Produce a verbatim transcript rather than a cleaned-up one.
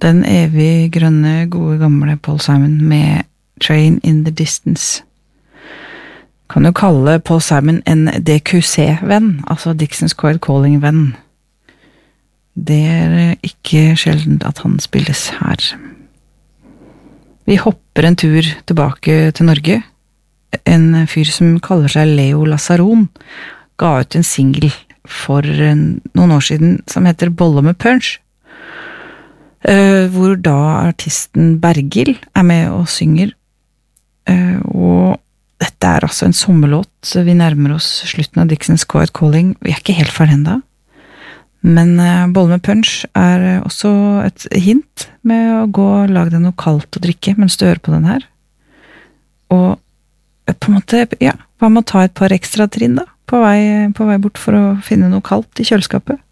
den evig grønne, gode gamle Paul Simon med Train in the Distance. Kan jo kalle Paul Simon en D Q C-venn, altså Dixon's Quiet Calling-venn. Det er ikke sjeldent at han spilles her. Vi hopper en tur tilbake til Norge. En fyr som kaller seg Leo Lazaron ga ut en single for noen år siden som heter Bolle med Punch, hvor da artisten Bergil er med og synger, og dette er altså en sommerlåt. Vi nærmer oss slutten av Dixon's Quiet Calling. Vi er ikke helt ferdig ennå, men Bolle med Punch er også et hint med å gå og lage deg noe kaldt å drikke mens du hører på den her, og på en måte, ja, hva med å ta et par ekstra trinn da, på vei, på vei bort for å finne noe kaldt i kjøleskapet.